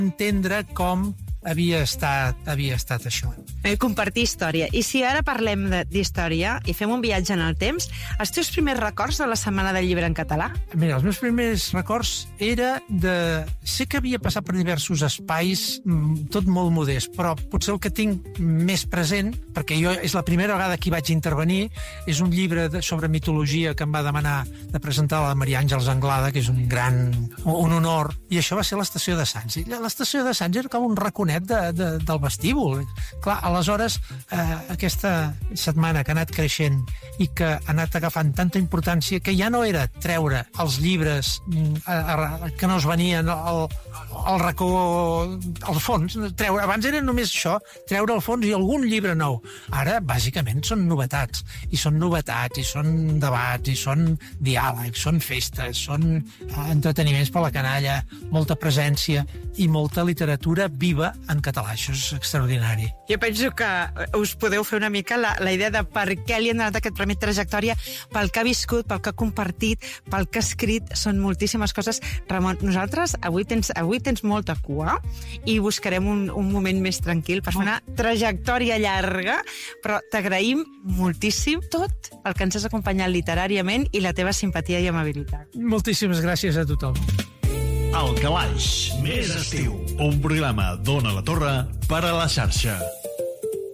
entendre com havia estat això. Compartir història. I si ara parlem d'història i fem un viatge en el temps, els teus primers records de la Setmana del Llibre en català? Mira, els meus primers records era de... Sé que havia passat per diversos espais, tot molt modest, però potser el que tinc més present, perquè jo és la primera vegada que hi vaig intervenir, és un llibre sobre mitologia que em va demanar de presentar la Maria Àngels Anglada, que és un honor, i això va ser l'estació de Sants. I l'estació de Sants era com un raconet del vestíbul. Clar, aleshores, aquesta setmana que ha anat creixent i que ha anat agafant tanta importància que ja no era treure els llibres que no es venien al racó, al fons, abans era només això, treure al fons i algun llibre nou. Ara, bàsicament, són novetats, i són debats, i són diàlegs, són festes, són entreteniments per la canalla, molta presència i molta literatura viva en català. Això és extraordinari. Jo penso que us podeu fer una mica la idea de per què li han donat aquest premi de trajectòria, pel que ha viscut, pel que ha compartit, pel que ha escrit. Són moltíssimes coses. Ramon, nosaltres avui tens molta cua i buscarem un moment més tranquil per fer una trajectòria llarga, però t'agraïm moltíssim tot el que ens has acompanyat literàriament i la teva simpatia i amabilitat. Moltíssimes gràcies a tothom. El Calaix, més estiu. Un programa d'Ona la Torre per a la xarxa.